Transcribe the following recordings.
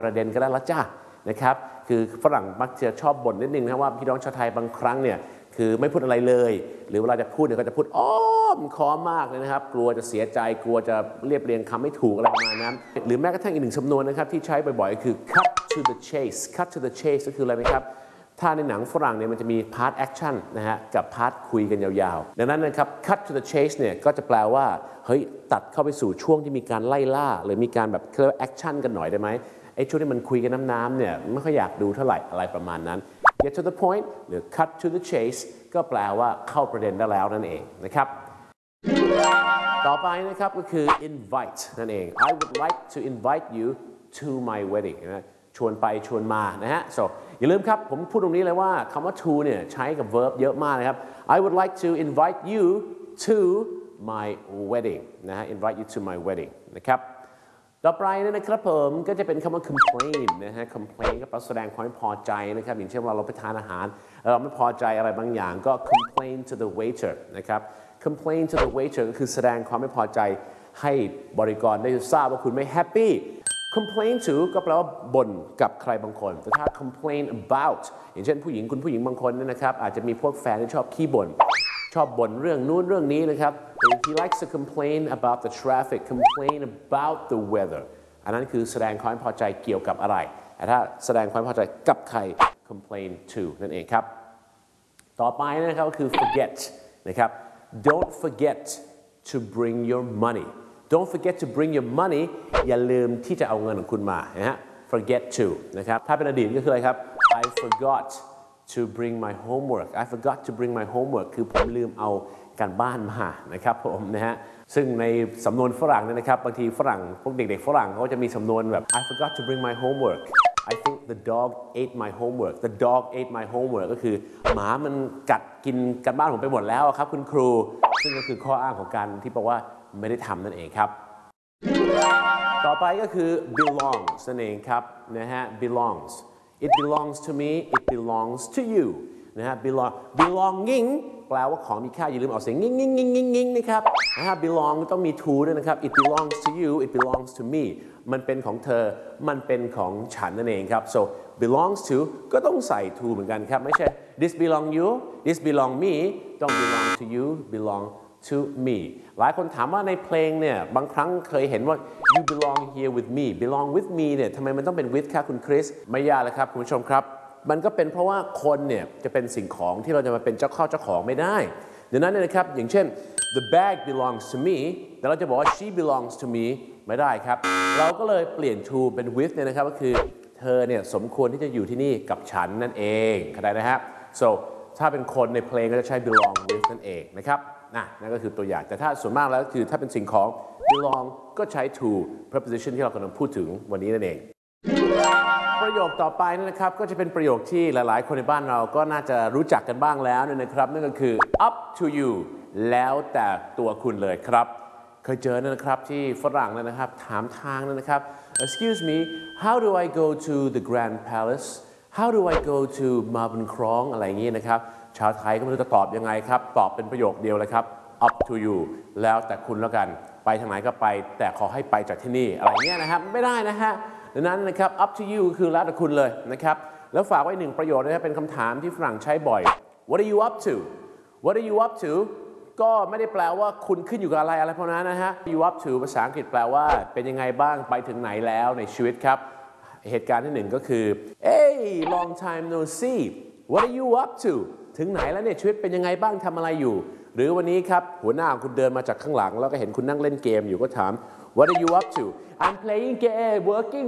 ประเด็นก็ได้ละจ้านะครับคือฝรั่งมักจะชอบบ่นนิดนึงนะว่าพี่น้องชาวไทยบางครั้งเนี่ยคือไม่พูดอะไรเลยหรือเวลาจะพูดเนี่ยก็จะพูดอ้อมค้อมมากเลยนะครับกลัวจะเสียใจกลัวจะเรียบเรียงคำไม่ถูกอะไรประมาณนั้นหรือแม้กระทั่งอีกหนึ่งสำนวนนะครับที่ใช้บ่อยๆคือ cut to the chase cut to the chase ก็คืออะไรไหมครับถ้าในหนังฝรั่งเนี่ยมันจะมี part action นะฮะกับ part คุยกันยาวๆดังนั้นนะครับ cut to the chase เนี่ยก็จะแปลว่าเฮ้ยตัดเข้าไปสู่ช่วงที่มีการไล่ล่าหรือมีการแบบเรียกว่า action กันหน่อยได้ไหมไอ้ช่วงที่มันคุยกันน้ำๆเนี่ยไม่ค่อยอยากดูเท่าไหร่อะไรประมาณนั้น get to the point หรือ cut to the chase ก็แปลว่าเข้าประเด็นได้แล้วนั่นเองนะครับต่อไปนะครับก็คือ invite นั่นเอง I would like to invite you to my wedding นะชวนไปชวนมานะฮะ so อย่าลืมครับผมพูดตรงนี้เลยว่าคำว่า to เนี่ยใช้กับ verb เยอะมากนะครับ I would like to invite you to my wedding นะฮะ invite you to my wedding นะครับต่อไปนะครับผมก็จะเป็นคำว่า complain นะฮะ complain ก็แปลแสดงความไม่พอใจนะครับอย่างเช่นเราไปทานอาหารเราไม่พอใจอะไรบางอย่างก็ complain to the waiter นะครับ complain to the waiter ก็คือแสดงความไม่พอใจให้บริกรได้ทราบว่าคุณไม่ happy complain to ก็แปลว่าบ่นกับใครบางคนแต่ถ้า complain about อย่างเช่นผู้หญิงคุณผู้หญิงบางคนเนี่ยนะครับอาจจะมีพวกแฟนที่ชอบขี้บ่นชอบบ่นเรื่องนู้นเรื่องนี้นะครับ he likes to complain about the traffic complain about the weather อันนั้นคือแสดงความไม่พอใจเกี่ยวกับอะไรแต่ถ้าแสดงความไม่พอใจกับใคร complain to นั่นเองครับต่อไปนะครับก็คือ forget นะครับ don't forget to bring your money don't forget to bring your money อย่าลืมที่จะเอาเงินของคุณมานะฮะ forget to นะครับถ้าเป็นอดีตก็คืออะไรครับ I forgot to bring my homework I forgot to bring my homework คือผมลืมเอาการบ้านมานะครับผมนะฮะซึ่งในสำนวนฝรั่งเนี่ยนะครับบางทีฝรั่งพวกเด็กๆฝรั่งเขาจะมีสำนวนแบบ I forgot to bring my homework I think the dog ate my homework the dog ate my homework ก็คือหมามันกัดกินการบ้านผมไปหมดแล้วครับคุณครูซึ่งก็คือข้ออ้างของการที่บอกว่าไม่ได้ทำนั่นเองครับต่อไปก็คือ belongs นั่นเองครับนะฮะ belongs it belongs to me it belongs to you นะฮะ belonging แปลว่าของมีค่าอย่าลืมออกเสียงงิ่งงิ่งงิ่งงิ่งงิ่งนะครับนะฮะ belong ต้องมี to ด้วยนะครับ it belongs to you it belongs to me มันเป็นของเธอมันเป็นของฉันนั่นเองครับ so belongs to ก็ต้องใส่ to เหมือนกันครับไม่ใช่ this belong you this belong me ต้อง belong to you belong to me หลายคนถามว่าในเพลงเนี่ยบางครั้งเคยเห็นว่า you belong here with me belong with me เนี่ยทำไมมันต้องเป็น with ครับคุณคริสไม่ยากเลยครับคุณผู้ชมครับมันก็เป็นเพราะว่าคนเนี่ยจะเป็นสิ่งของที่เราจะมาเป็นเจ้าของไม่ได้ดังนั้นเนี่ยนะครับอย่างเช่น the bag belongs to me แต่เราจะบอกว่า she belongs to me ไม่ได้ครับเราก็เลยเปลี่ยน to เป็น with เนี่ยนะครับก็คือเธอเนี่ยสมควรที่จะอยู่ที่นี่กับฉันนั่นเองเข้าใจนะฮะ so ถ้าเป็นคนในเพลงก็จะใช้ belong with นั่นเองนะครับนั่นก็คือตัวอย่างแต่ถ้าส่วนมากแล้วคือถ้าเป็นสิ่งของ belong ก็ใช้ to preposition ที่เรากำลังพูดถึงวันนี้นั่นเองประโยคต่อไปนะครับก็จะเป็นประโยคที่หลายๆคนในบ้านเราก็น่าจะรู้จักกันบ้างแล้วนะครับนั่นก็คือ up to you แล้วแต่ตัวคุณเลยครับเคยเจอนะครับที่ฝรั่งนะครับถามทางนะครับ excuse me how do I go to the Grand Palace how do I go to Marble Krong อะไรอย่างนี้นะครับชาวไทยก็ไม่รู้จะตอบยังไงครับตอบเป็นประโยคเดียวเลยครับ up to you แล้วแต่คุณแล้วกันไปทางไหนก็ไปแต่ขอให้ไปจากที่นี่อะไรเงี้ยนะครับไม่ได้นะฮะดังนั้นนะครับ up to you คือแล้วแต่คุณเลยนะครับแล้วฝากไว้หนึ่งประโยคนะครับเป็นคำถามที่ฝรั่งใช้บ่อย what are you up to what are you up to ก็ไม่ได้แปลว่าคุณขึ้นอยู่กับอะไรพวกนั้นนะฮะ you up to ภาษาอังกฤษแปลว่าเป็นยังไงบ้างไปถึงไหนแล้วในชีวิตครับเหตุการณ์ที่หนึ่งก็คือ hey long time no see what are you up to ถึงไหนแล้วเนี่ยชีวิตเป็นยังไงบ้างทำอะไรอยู่หรือวันนี้ครับหัวหน้าคุณเดินมาจากข้างหลังแล้วก็เห็นคุณนั่งเล่นเกมอยู่ก็ถาม what are you up to I'm playing game working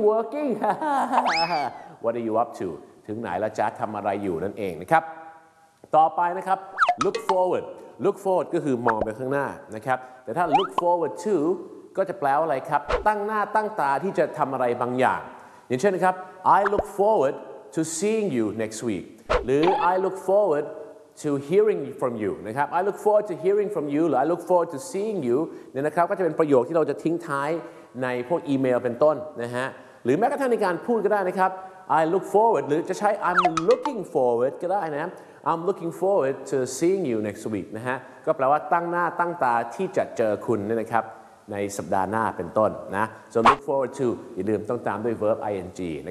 what are you up to ถึงไหนแล้วจ๊ะทำอะไรอยู่นั่นเองนะครับต่อไปนะครับ look forward ก็คือมองไปข้างหน้านะครับแต่ถ้า look forward to ก็จะแปลว่าอะไรครับตั้งหน้าตั้งตาที่จะทำอะไรบางอย่างอย่างเช่นนะครับ I look forward to seeing you next week หรือ I look forward to hearing from you นะครับ I look forward to hearing from you หรือ I look forward to seeing you เนี่ยนะครับก็จะเป็นประโยคที่เราจะทิ้งท้ายในพวกอีเมลเป็นต้นนะฮะหรือแม้กระทั่งในการพูดก็ได้นะครับ I look forward หรือจะใช้ I'm looking forward ก็ได้นะ I'm looking forward to seeing you next week นะฮะก็แปลว่าตั้งหน้าตั้งตาที่จะเจอคุณเนี่ยนะครับในสัปดาห์หน้าเป็นต้นนะ so look forward to อย่าลืมต้องตามด้วย verb ing